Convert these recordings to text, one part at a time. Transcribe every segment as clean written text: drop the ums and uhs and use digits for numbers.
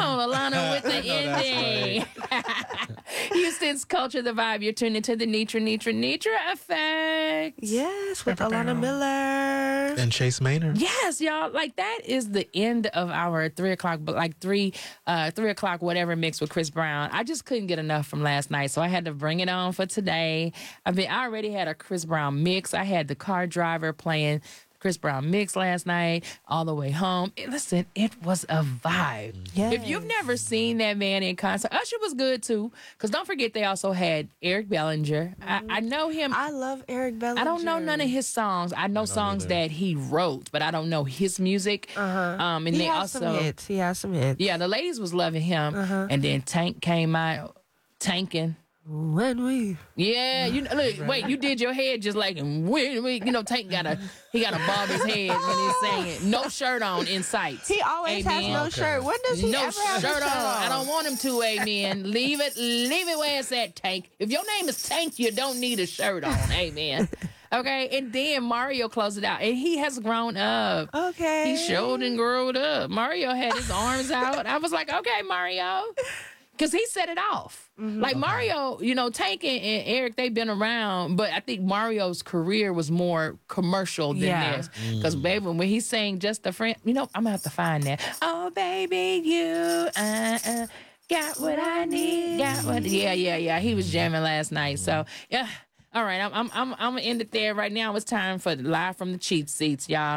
on, Alana with the ending. Houston's Culture, the Vibe. You're tuned into the Nitra Effect. Yes, with Alana Miller. And Chase Maynard. Yes, y'all. Like, that is the end of our 3 o'clock, but like 3 o'clock, whatever mix with Chris Brown. I just couldn't get enough from last night, so I had to bring it on for today. I already had a Chris Brown mix. I had the car driver playing Chris Brown mix last night all the way home. Listen, it was a vibe. Yes. If you've never seen that man in concert, Usher was good too. Because don't forget, they also had Eric Bellinger. I know him. I love Eric Bellinger. I don't know none of his songs. I know songs that he wrote, but I don't know his music. And He they has also some hits. He has some hits. yeah, the ladies was loving him. And then Tank came out tanking. When we Yeah, you know, look, wait, you did your head just like Tank got to bob his head when he's saying no shirt on in sight. he always has no shirt. When does he No ever have shirt a shirt on? I don't want him to, amen. Leave it where it's at, Tank. If your name is Tank, you don't need a shirt on, amen. Okay, and then Mario closed it out, and he has grown up. Okay. He showed and growed up. Mario had his arms out. I was like, okay, Mario. Because he set it off. Like Mario, Tank and Eric, they've been around, but I think Mario's career was more commercial than theirs. Because, baby, when he sang Just a Friend, I'm going to have to find that. Oh, baby, you got what I need. Got what? Yeah. He was jamming last night. So, yeah. All right, I'm gonna end it there right now. It's time for Live from the Cheap Seats, y'all.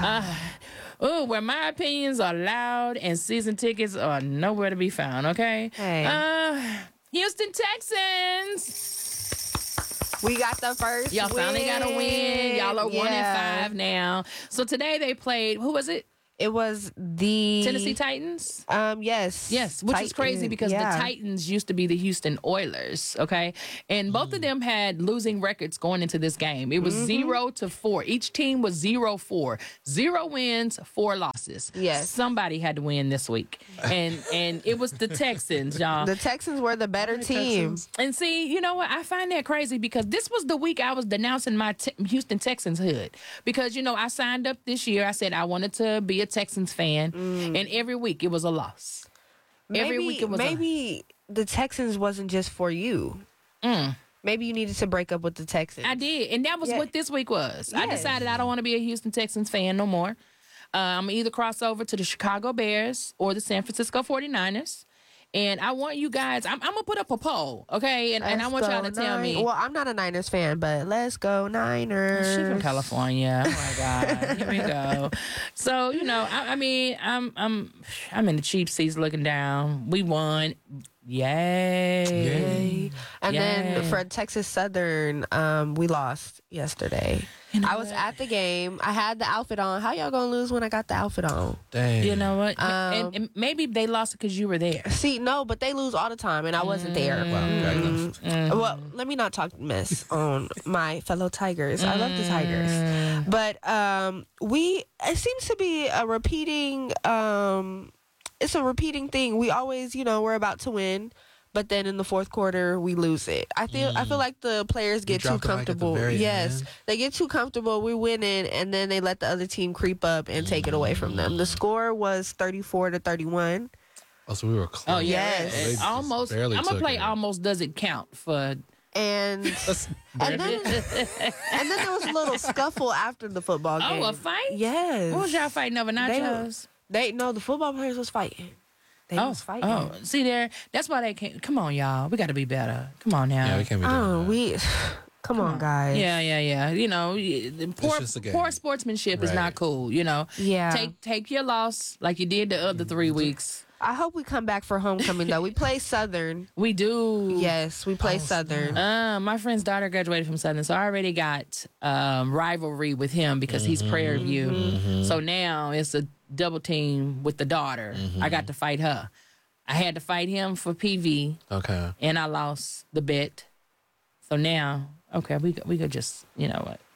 Where my opinions are loud and season tickets are nowhere to be found. Okay. Hey. Houston Texans. We got the first Y'all finally got a win. Y'all are 1-5 now. So today they played. Who was it? It was the Tennessee Titans? Yes. Yes, which is crazy because the Titans used to be the Houston Oilers, okay? And both of them had losing records going into this game. It was 0-4. Each team was 0-4. 0 wins, 4 losses. Yes. Somebody had to win this week. And it was the Texans, y'all. The Texans were the better team. And see, you know what? I find that crazy because this was the week I was denouncing my Houston Texans hood. Because, I signed up this year. I said I wanted to be a Texans fan. And every week it was a loss. Every week it was maybe the Texans wasn't just for you. Maybe you needed to break up with the Texans. I did. And that was what this week was. I decided I don't want to be a Houston Texans fan no more. I'm going to either cross over to the Chicago Bears or the San Francisco 49ers. And I want you guys, I'm going to put up a poll, okay? And I want y'all to tell me. Well, I'm not a Niners fan, but let's go Niners. She's from California. Oh, my God. Here we go. So, I'm in the cheap seats looking down. We won. Yay. And then for Texas Southern, we lost yesterday. I was at the game. I had the outfit on. How y'all gonna lose when I got the outfit on? Dang. You know what? And maybe they lost it because you were there. See, no, but they lose all the time, and I wasn't there. Well, let me not talk mess on my fellow Tigers. I love the Tigers. But it seems to be a repeating, it's a repeating thing. We always, we're about to win. But then in the fourth quarter, we lose it. I feel like the players get too comfortable. They get too comfortable. We're winning, and then they let the other team creep up and take it away from them. The score was 34-31. Oh, so we were close. Oh, yes. They Almost. I'm going to play almost doesn't count for... And then there was a little scuffle after the football game. Oh, a fight? Yes. What was y'all fighting over, nachos? The football players was fighting. They was fighting. Oh, see there? That's why they can't. Come on, y'all. We got to be better. Come on now. Yeah, we can't be doing that. Come on, guys. Yeah. Poor sportsmanship is not cool, Yeah. Take your loss like you did the other 3 weeks. I hope we come back for homecoming, though. We play Southern. We do. Yes, we play Southern. My friend's daughter graduated from Southern, so I already got rivalry with him because he's Prairie View. So now it's a double team with the daughter. I got to fight her. I had to fight him for PV. Okay. And I lost the bet. So now, okay, we could just, you know what?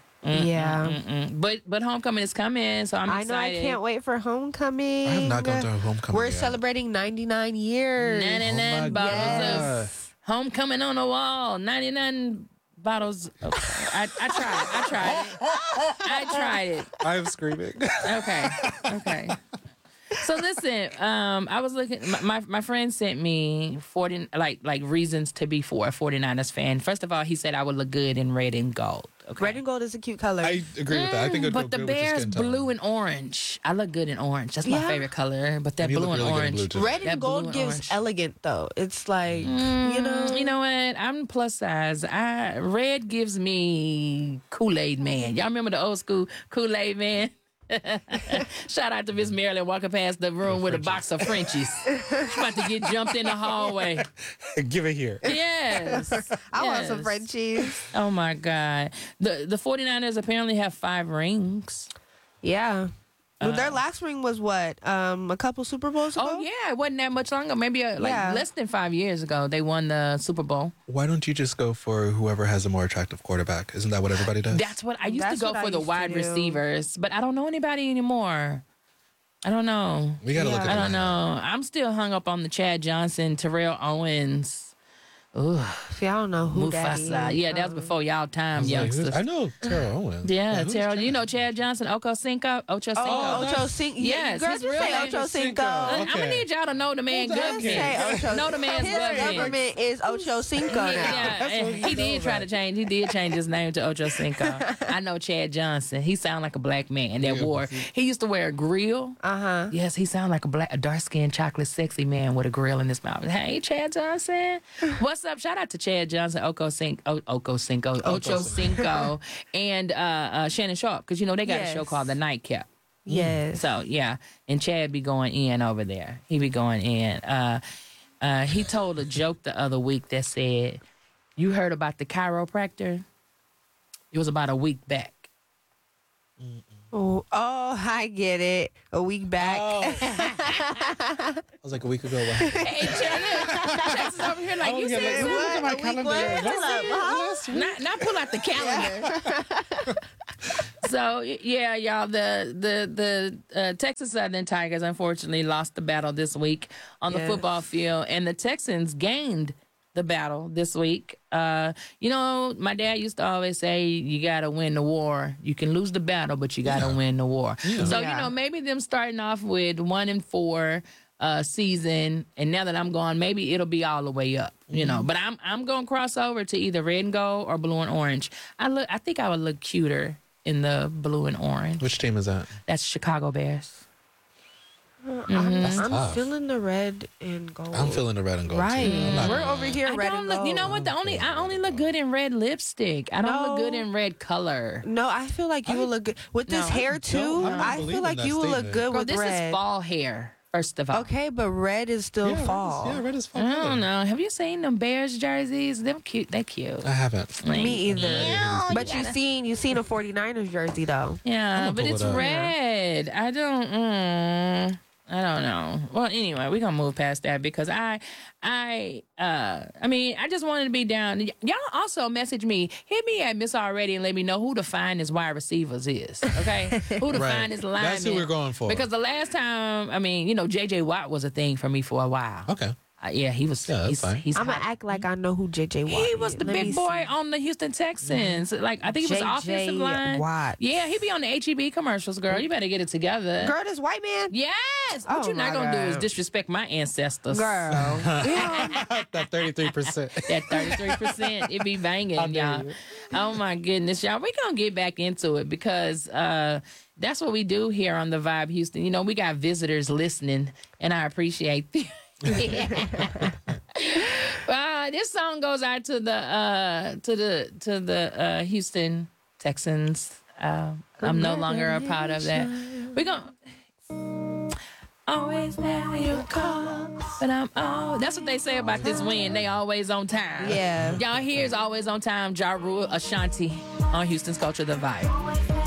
But homecoming is coming, so I'm excited. I can't wait for homecoming. I have not gone to homecoming. We're celebrating 99 years. 99 bottles of homecoming on the wall. 99 bottles. Okay. I tried it. I'm screaming. Okay. So listen, I was looking. My friend sent me 40 like reasons to be for a 49ers fan. First of all, he said I would look good in red and gold. Okay. Red and gold is a cute color. I agree with that. I think it'd go But the good with your Bears skin tone. blue and orange. I look good in orange. That's my Yeah. favorite color. But that And you blue look and really good in orange. blue, too. Red That and blue gold and gives orange. elegant though. it's like, you know. You know what? I'm plus size. Red gives me Kool-Aid Man. Y'all remember the old school Kool-Aid Man? Shout out to Miss Marilyn walking past the room with a box of Frenchies. She's about to get jumped in the hallway. Give it here. Yes. I want some Yes. Frenchies. Oh my God. The 49ers apparently have 5 rings. Yeah. Well, their last ring was what? A couple Super Bowls ago? Oh yeah, it wasn't that much longer. Maybe Yeah. less than 5 years ago they won the Super Bowl. Why don't you just go for whoever has a more attractive quarterback? Isn't that what everybody does? That's what I used That's to go what I for the used to wide do. receivers, but I don't know anybody anymore. I don't know. We gotta look Yeah. at I don't know. I'm still hung up on the Chad Johnson, Terrell Owens. Ooh, See, I don't know who that is. Mufasa. Yeah, that was before y'all time, youngsters. I know Terrell Owens. Yeah, who's Terrell. You know Chad Johnson, Ocho Cinco? Ocho Cinco. Oh, that's- Ocho Cinco. Yes, girl, his just real say name Ocho is Cinco. Cinco. I'm Okay. gonna need y'all to know the man Just government. Say Ocho. Know the man's His government. government is Ocho Cinco now. Yeah, and he did try to change. He did change his name to Ocho Cinco. I know Chad Johnson. He sound like a black man that wore. He used to wear a grill. Uh-huh. Yes, he sound like a dark skinned chocolate sexy man with a grill in his mouth. Hey, Chad Johnson, what's up? Shout out to Chad Johnson, Ocho Cinco, and Shannon Sharp, because you know they got a show Yes. called The Nightcap. Yes. So yeah, and Chad be going in over there. He be going in. He told a joke the other week that said, "You heard about the chiropractor? It was about a week back." Oh, I get it. A week back. I was like a week ago. Hey, Chad is over here like you said. Look at my A week calendar. what? Hold up, huh? Not pull out the calendar. So yeah, y'all, the Texas Southern Tigers unfortunately lost the battle this week on the Yes. football field, and the Texans gained the battle this week. You know, my dad used to always say, "You gotta win the war. You can lose the battle, but you gotta win the war." So Yeah. you know, maybe them starting off with 1-4 season, and now that I'm gone, maybe it'll be all the way up. You know, but I'm gonna cross over to either red and gold or blue and orange. I think I would look cuter in the blue and orange. Which team is that? That's Chicago Bears. I'm tough. feeling the red and gold. I'm feeling the red and gold. Right. Too. I'm not We're gonna over lie. here I red don't and look. gold. You know what? I only look good in red lipstick. I don't look No. good in red color. No, I feel like you will look good with this No, hair I too. don't I believe feel in like that you will look statement. good Girl, with this red. is fall hair. First of all, Okay, but red is still Yeah, fall. red is fun. I don't know. Have you seen them Bears jerseys? Them cute. They cute. I haven't. Like, Me either. Yeah, But you seen a 49ers jersey though. Yeah, I'ma but pull it's it up. red. I don't know. Well, anyway, we're gonna move past that because I mean, I just wanted to be down. Y'all also message me, hit me at Miss Already and let me know who the finest wide receivers is. Okay, who the Right. finest lineman? That's who we're going for. Because the last time, I mean, you know, J.J. Watt was a thing for me for a while. Okay. Yeah, he was. Yeah, that's he's, fine. he's I'm gonna hot. act like I know who JJ Watt He was is. the Let me big boy see. on the Houston Texans. Like, I think he was JJ offensive line. Watt. Yeah, he be on the HEB commercials, girl. You better get it together. Girl, this white man. Yes. What Oh, you're not my going to do is God. disrespect my ancestors. Girl. That 33%. That 33%, it be banging, y'all. Oh, my goodness, y'all. We're going to get back into it because that's what we do here on The Vibe Houston. You know, we got visitors listening, and I appreciate them. This song goes out to the Houston Texans. I'm no longer a part of that. We're gonna always there you call, but I'm all. That's what they say about this win. They always on time. Yeah. Y'all here is always on time. Ja Rule, Ashanti on Houston's Culture, The Vibe.